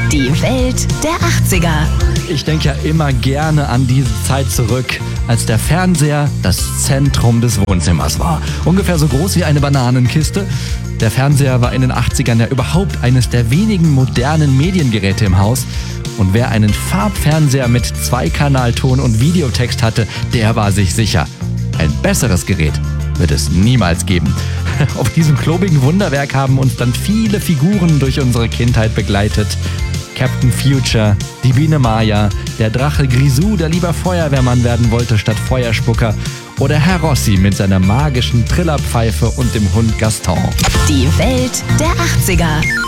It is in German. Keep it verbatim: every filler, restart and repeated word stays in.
Die Welt der achtziger. Ich denke ja immer gerne an diese Zeit zurück, als der Fernseher das Zentrum des Wohnzimmers war. Ungefähr so groß wie eine Bananenkiste. Der Fernseher war in den achtzigern ja überhaupt eines der wenigen modernen Mediengeräte im Haus. Und wer einen Farbfernseher mit Zweikanalton und Videotext hatte, der war sich sicher. Ein besseres Gerät wird es niemals geben. Auf diesem klobigen Wunderwerk haben uns dann viele Figuren durch unsere Kindheit begleitet. Captain Future, die Biene Maya, der Drache Grisou, der lieber Feuerwehrmann werden wollte statt Feuerspucker, oder Herr Rossi mit seiner magischen Trillerpfeife und dem Hund Gaston. Die Welt der achtziger.